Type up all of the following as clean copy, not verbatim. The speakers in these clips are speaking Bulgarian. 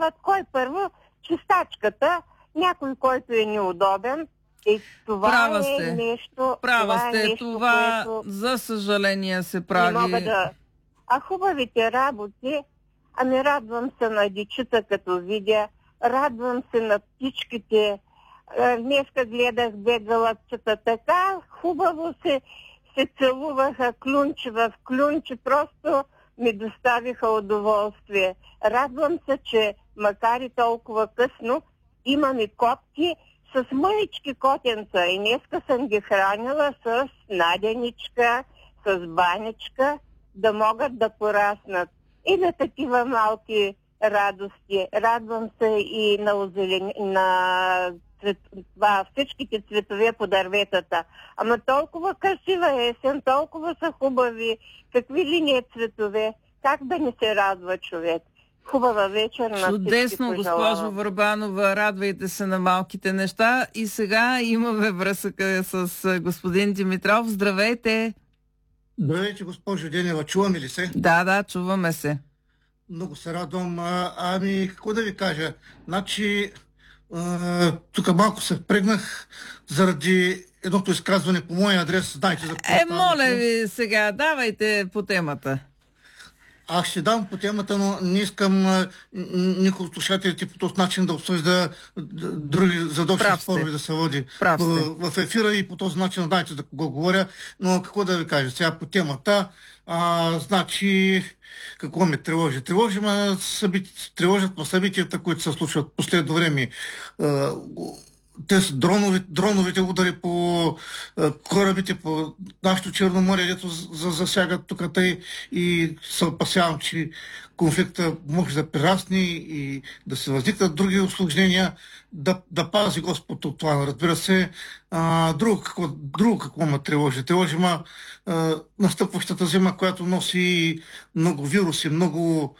решават кой първо, чистачката, някой, който е неудобен. И това е нещо... Това, което за съжаление, се прави... Не мога да... А хубавите работи, радвам се на дечица, като видя, радвам се на птичките. Днеска гледах две гълъбчета, така хубаво се целуваха клюнче в клюнче, просто ми доставиха удоволствие. Радвам се, че макар и толкова късно, имаме котки с мънички котенца и днеска съм ги хранила с наденичка, с баничка, да могат да пораснат. И на такива малки радости. Радвам се и на всичките цветове по дърветата. Ама толкова красива есен, толкова са хубави. Какви ли не цветове? Как да не се радва човек? Хубава вечер на всички. Чудесно, госпожо Върбанова. Радвайте се на малките неща. И сега имаме връзка с господин Димитров. Здравейте! Здравейте, госпожо Денева. Чуваме ли се? Да, чуваме се. Много се радвам. Какво да ви кажа? Значи, тук малко се впрегнах заради едното изказване по моя адрес. Знаете за какво моля ви сега, давайте по темата. Аз ще дам по темата, но не искам никой от слушателите по този начин да обсъжда други задочни спорове да се води в ефира и по този начин знаете за кого говоря. Но какво да ви кажа сега по темата? Значи, какво ме тревожи? Тревожат събитията, които се случват в последно време. Те са дроновите удари по корабите, по нашето Черно море, дето засягат тук и се опасявам, че конфликта може да прерасне и да се възникнат други усложнения, да пази Господ от това. Разбира се, друго какво ме тревожи? Тревожи настъпващата зима, която носи много вируси, много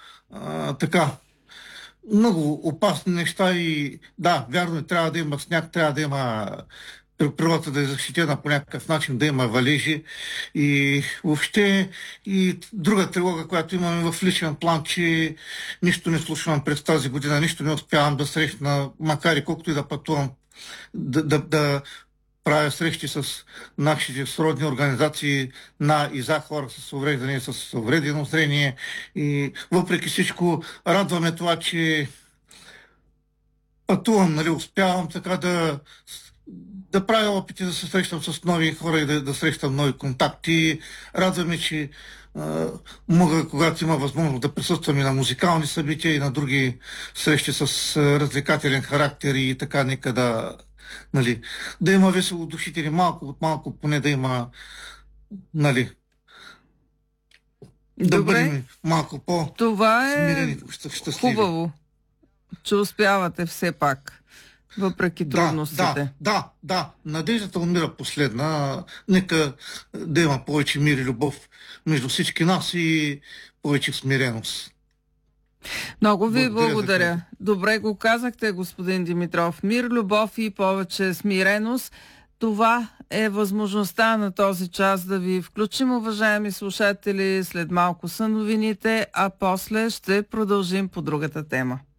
много опасни неща и да, вярно, трябва да има сняг, трябва да има природата да е защитена по някакъв начин, да има валежи и въобще и друга тревога, която имаме в личен план, че нищо не случвам през тази година, нищо не успявам да срещна, макар и колкото и да пътувам, да правя срещи с нашите сродни организации на и за хора с увреждане, с увредено зрение и въпреки всичко радваме това, че пътувам, успявам така да правя опити да се срещам с нови хора и да срещам нови контакти. Радваме, че мога, когато има възможност да присъствам и на музикални събития и на други срещи с развлекателен характер и така нека да има веселодушители, малко от малко поне да има, да бъдем малко по-смирени, щастливи. Хубаво, че успявате все пак, въпреки трудностите. Да, надеждата умира последна. Нека да има повече мир и любов между всички нас и повече смиреност. Много ви благодаря. Добре го казахте, господин Димитров. Мир, любов и повече смиреност. Това е възможността на този час да ви включим, уважаеми слушатели. След малко са новините, а после ще продължим по другата тема.